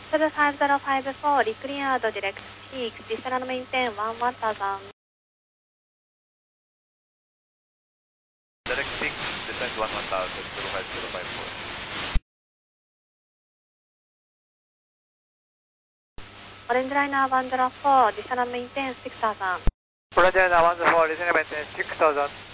75054, declared direct 6, descend maintain 1000. Direct 6, descend 1000, 05054. Orange Liner 104, descend maintain 6000. Orange Liner 104, descend maintain 6000.